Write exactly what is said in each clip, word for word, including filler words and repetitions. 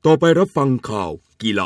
ต่อไปรับฟังข่าวกีฬ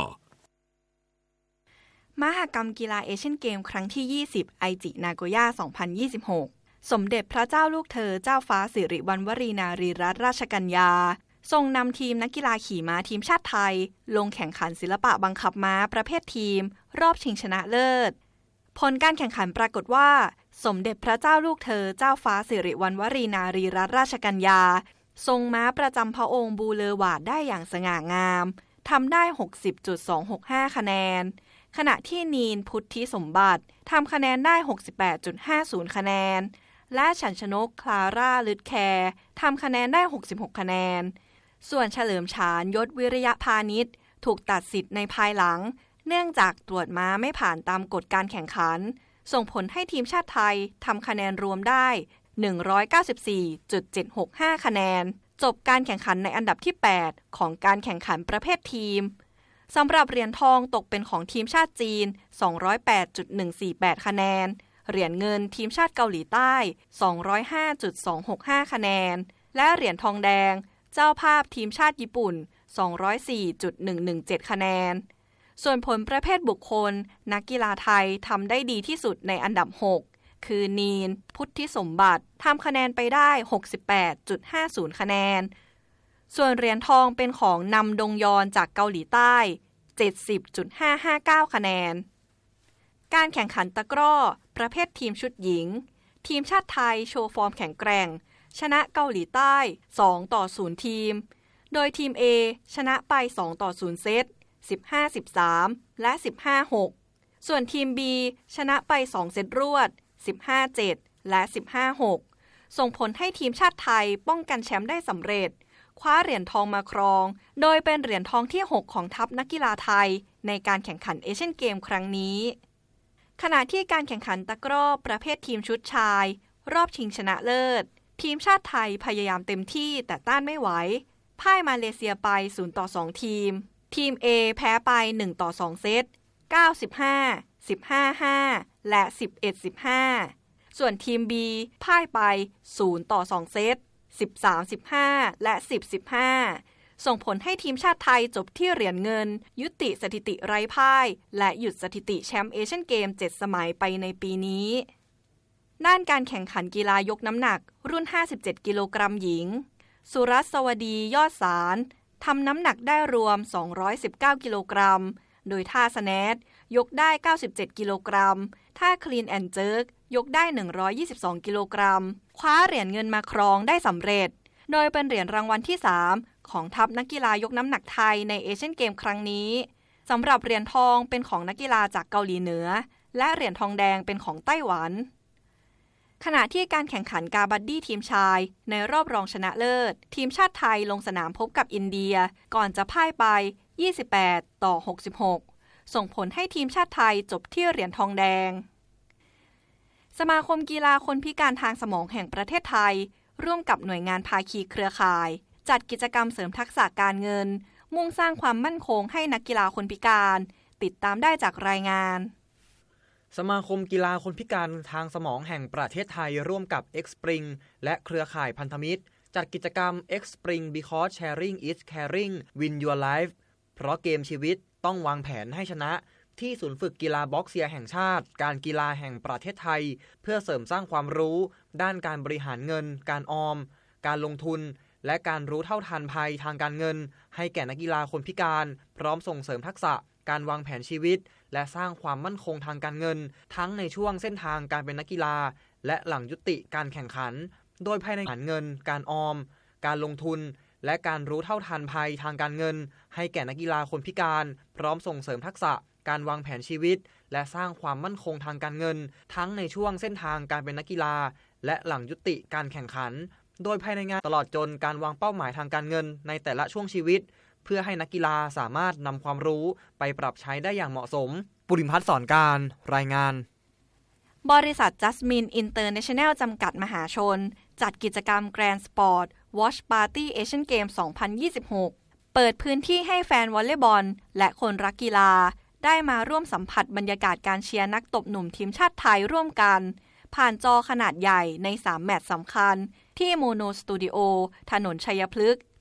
ามหกรรมกีฬาเอเชียนเกมครั้งที่ยี่สิบไอจินาโกย่าสองพันยี่สิบหกสมเด็จพระเจ้าลูกเธอเจ้าฟ้าสิริวัณวรีนารีรัตนราชกัญญาทรงนำทีมนักกีฬาขี่ม้าทีมชาติไทยลงแข่งขันศิลปะบังคับม้าประเภททีมรอบชิงชนะเลิศผลการแข่งขันปรากฏว่าสมเด็จพระเจ้าลูกเธอเจ้าฟ้าสิริวัณวรีนารีรัตนราชกัญญาทรงม้าประจำพระองค์บูเลวาดได้อย่างสง่างามทำได้ หกสิบจุดสองหกห้า คะแนนขณะที่นีนพุทธิสมบัติทำคะแนนได้ หกสิบแปดจุดห้าศูนย์ คะแนนและฉันชนกคลาร่าลึดแคร์ทำคะแนนได้ หกสิบหก คะแนนส่วนเฉลิมฉานยศวิริยพานิชถูกตัดสิทธิ์ในภายหลังเนื่องจากตรวจม้าไม่ผ่านตามกฎการแข่งขันส่งผลให้ทีมชาติไทยทำคะแนนรวมได้ หนึ่งร้อยเก้าสิบสี่จุดเจ็ดหกห้า คะแนนจบการแข่งขันในอันดับที่แปดของการแข่งขันประเภททีมสำหรับเหรียญทองตกเป็นของทีมชาติจีน สองร้อยแปดจุดหนึ่งสี่แปด คะแนนเหรียญเงินทีมชาติเกาหลีใต้ สองร้อยห้าจุดสองหกห้า คะแนนและเหรียญทองแดงเจ้าภาพทีมชาติญี่ปุ่น สองร้อยสี่จุดหนึ่งหนึ่งเจ็ด คะแนนส่วนผลประเภทบุคคลนักกีฬาไทยทำได้ดีที่สุดในอันดับหกคือนีนพุทธิสมบัติทำคะแนนไปได้ หกสิบแปดจุดห้าศูนย์ คะแนนส่วนเหรียญทองเป็นของนำดงยอนจากเกาหลีใต้ เจ็ดสิบจุดห้าห้าเก้า คะแนนการแข่งขันตะกร้อประเภททีมชุดหญิงทีมชาติไทยโชว์ฟอร์มแข็งแกร่งชนะเกาหลีใต้ สองต่อศูนย์ ทีมโดยทีม A ชนะไป สองต่อศูนย์ เซต สิบห้า สิบสาม และ สิบห้า หก ส่วนทีม B ชนะไป สอง เซตรวด สิบห้า เจ็ด และ สิบห้า หก ส่งผลให้ทีมชาติไทยป้องกันแชมป์ได้สำเร็จคว้าเหรียญทองมาครองโดยเป็นเหรียญทองที่หกของทัพนักกีฬาไทยในการแข่งขันเอเชียนเกมครั้งนี้ขณะที่การแข่งขันตะกร้อประเภททีมชุดชายรอบชิงชนะเลิศทีมชาติไทยพยายามเต็มที่แต่ต้านไม่ไหวพ่ายมาเลเซียไป ศูนย์ต่อสอง ทีมทีม A แพ้ไป หนึ่งต่อสอง เซต เก้า สิบห้า สิบห้า ห้า และ สิบเอ็ด สิบห้า ส่วนทีม B พ่ายไป ศูนย์ต่อสอง เซต สิบสาม สิบห้า และ สิบ สิบห้า ส่งผลให้ทีมชาติไทยจบที่เหรียญเงินยุติสถิติไร้พ่ายและหยุดสถิติแชมป์เอเชียนเกมเจ็ดสมัยไปในปีนี้ด้านการแข่งขันกีฬายกน้ำหนักรุ่นห้าสิบเจ็ดกิโลกรัมหญิงสุรัตน์สวดียอดสารทำน้ำหนักได้รวมสองร้อยสิบเก้ากิโลกรัมโดยท่าสแนทยกได้เก้าสิบเจ็ดกิโลกรัมท่าคลีนแอนด์เจิร์กยกได้หนึ่งร้อยยี่สิบสองกิโลกรัมคว้าเหรียญเงินมาครองได้สำเร็จโดยเป็นเหรียญรางวัลที่สามของทัพนักกีฬายกน้ำหนักไทยในเอเชียนเกมครั้งนี้สำหรับเหรียญทองเป็นของนักกีฬาจากเกาหลีเหนือและเหรียญทองแดงเป็นของไต้หวันขณะที่การแข่งขันกาบัดดี้ทีมชายในรอบรองชนะเลิศทีมชาติไทยลงสนามพบกับอินเดียก่อนจะพ่ายไปยี่สิบแปดต่อหกสิบหกส่งผลให้ทีมชาติไทยจบที่เหรียญทองแดงสมาคมกีฬาคนพิการทางสมองแห่งประเทศไทยร่วมกับหน่วยงานภาคีเครือข่ายจัดกิจกรรมเสริมทักษะการเงินมุ่งสร้างความมั่นคงให้นักกีฬาคนพิการติดตามได้จากรายงานสมาคมกีฬาคนพิการทางสมองแห่งประเทศไทยร่วมกับ Xspring และเครือข่ายพันธมิตรจัดกิจกรรม Xspring because sharing is caring win your life เพราะเกมชีวิตต้องวางแผนให้ชนะที่ศูนย์ฝึกกีฬาบ็อกเซียแห่งชาติการกีฬาแห่งประเทศไทยเพื่อเสริมสร้างความรู้ด้านการบริหารเงินการออมการลงทุนและการรู้เท่าทันภัยทางการเงินให้แก่นักกีฬาคนพิการพร้อมส่งเสริมทักษะการวางแผนชีวิตและสร้างความมั่นคงทางการเงินทั้งในช่วงเส้นทางการเป็นนักกีฬาและหลังยุติการแข่งขันโดยภายในการเงินการออมการลงทุนและการรู้เท่าทันภัยทางการเงินให้แก่นักกีฬาคนพิการพร้อมส่งเสริมทักษะการวางแผนชีวิตและสร้างความมั่นคงทางการเงินทั้งในช่วงเส้นทางการเป็นนักกีฬาและหลังยุติการแข่งขันโดยภายในงานตลอดจนการวางเป้าหมายทางการเงินในแต่ละช่วงชีวิตเพื่อให้นักกีฬาสามารถนำความรู้ไปปรับใช้ได้อย่างเหมาะสมปุริมพัฒน์สอนการรายงานบริษัทจัสมินอินเตอร์เนชั่นแนลจำกัดมหาชนจัดกิจกรรม Grand Sport Watch Party Asian Games สองพันยี่สิบหกเปิดพื้นที่ให้แฟนวอลเลย์บอลและคนรักกีฬาได้มาร่วมสัมผัสบรรยากาศการเชียร์นักตบหนุ่มทีมชาติไทยร่วมกันผ่านจอขนาดใหญ่ในสามแมตช์สำคัญที่โมโนสตูดิโอถนนชัยพฤกษ์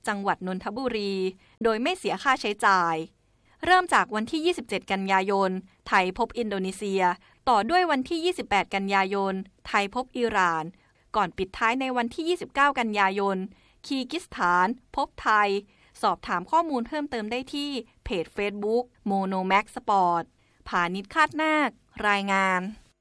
จังหวัดนนทบุรีโดยไม่เสียค่าใช้จ่ายเริ่มจากวันที่ยี่สิบเจ็ดกันยายนไทยพบอินโดนีเซียต่อด้วยวันที่ยี่สิบแปดกันยายนไทยพบอิหร่านก่อนปิดท้ายในวันที่ยี่สิบเก้ากันยายนคีร์กิสถานพบไทยสอบถามข้อมูลเพิ่มเติมได้ที่เพจ Facebook Monomax Sport ผานิชคาดนาครายงาน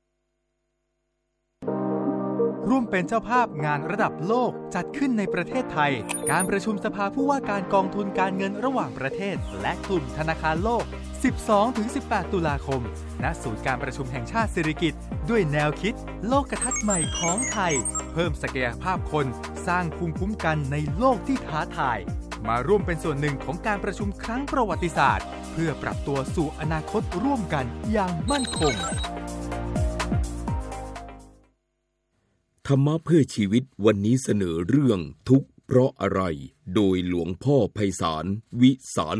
ร่วมเป็นเจ้าภาพงานระดับโลกจัดขึ้นในประเทศไทยการประชุมสภาผู้ว่าการกองทุนการเงินระหว่างประเทศและกลุ่มธนาคารโลก สิบสองถึงสิบแปด ตุลาคมณศูนย์การประชุมแห่งชาติสิริกิติ์ด้วยแนวคิดโลกทัศน์ใหม่ของไทยเพิ่มศักยภาพคนสร้างภูมิคุ้มกันในโลกที่ท้าทายมาร่วมเป็นส่วนหนึ่งของการประชุมครั้งประวัติศาสตร์เพื่อปรับตัวสู่อนาคตร่วมกันอย่างมั่นคงธรรมะเพื่อชีวิตวันนี้เสนอเรื่องทุกข์เพราะอะไรโดยหลวงพ่อไพศาลวิสาโล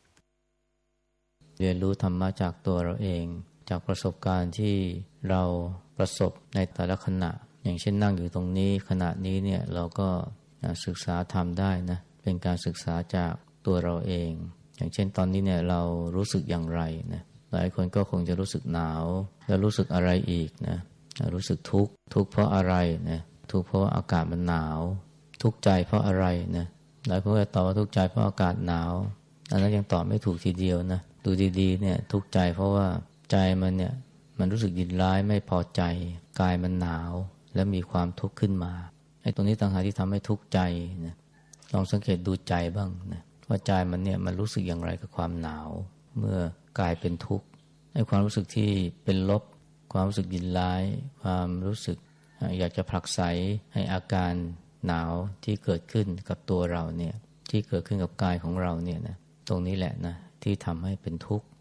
เรียนรู้ธรรมะจากตัวเราเองจากประสบการณ์ที่เราประสบในแต่ละขณะอย่างเช่นนั่งอยู่ตรงนี้ขณะนี้เนี่ยเราก็ศึกษาธรรมได้นะเป็นการศึกษาจากตัวเราเองอย่างเช่นตอนนี้เนี่ยเรารู้สึกอย่างไรนะหลายคนก็คงจะรู้สึกหนาวแล้วรู้สึกอะไรอีกนะรู้สึกทุกข์ทุกข์เพราะอะไรนะทุกข์เพราะว่าอากาศมันหนาวทุกข์ใจเพราะอะไรนะหลายคนก็ตอบว่าทุกข์ใจเพราะอากาศหนาวอันนั้นยังตอบไม่ถูกทีเดียวนะดูดีๆเนี่ยทุกข์ใจเพราะว่าใจมันเนี่ยมันรู้สึกยินร้ายไม่พอใจกายมันหนาวและมีความทุกข์ขึ้นมาไอ้ตรงนี้ต่างหากที่ทำให้ทุกข์ใจนะลองสังเกตดูใจบ้างนะว่าใจมันเนี่ยมันรู้สึกอย่างไรกับความหนาวเมื่อกายเป็นทุกข์ไอ้ความรู้สึกที่เป็นลบความรู้สึกยินร้ายความรู้สึกอยากจะผลักไสให้อาการหนาวที่เกิดขึ้นกับตัวเราเนี่ยที่เกิดขึ้นกับกายของเราเนี่ยนะตรงนี้แหละนะที่ทำให้เป็นทุกข์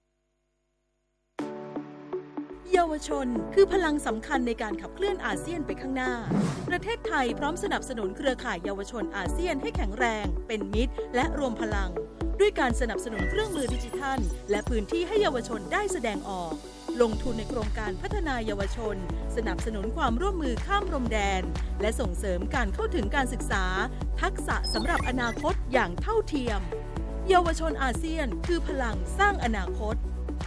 เยาวชนคือพลังสำคัญในการขับเคลื่อนอาเซียนไปข้างหน้าประเทศไทยพร้อมสนับสนุนเครือข่ายเยาวชนอาเซียนให้แข็งแรงเป็นมิตรและรวมพลังด้วยการสนับสนุนเครื่องมือดิจิทัลและพื้นที่ให้เยาวชนได้แสดงออกลงทุนในโครงการพัฒนาเยาวชนสนับสนุนความร่วมมือข้ามพรมแดนและส่งเสริมการเข้าถึงการศึกษาทักษะสำหรับอนาคตอย่างเท่าเทียมเยาวชนอาเซียนคือพลังสร้างอนาคต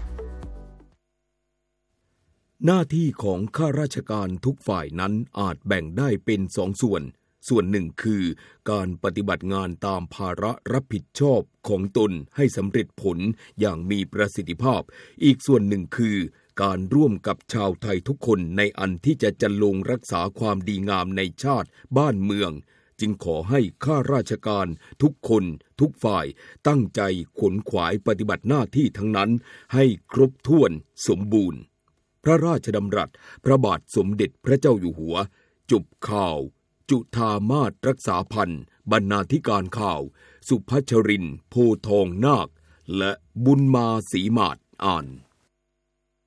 หน้าที่ของข้าราชการทุกฝ่ายนั้นอาจแบ่งได้เป็นสองส่วนส่วนหนึ่งคือการปฏิบัติงานตามภาระรับผิดชอบของตนให้สำเร็จผลอย่างมีประสิทธิภาพอีกส่วนหนึ่งคือการร่วมกับชาวไทยทุกคนในอันที่จะจันลงรักษาความดีงามในชาติบ้านเมืองจึงขอให้ข้าราชการทุกคนทุกฝ่ายตั้งใจขวนขวายปฏิบัติหน้าที่ทั้งนั้นให้ครบถ้วนสมบูรณ์พระราชดำรัสพระบาทสมเด็จพระเจ้าอยู่หัวจบข่าวจุฑามาศรักษาพันธ์บรรณาธิการข่าวสุพัชรินทร์โพทองนาคและบุญมาศรีมาศอ่าน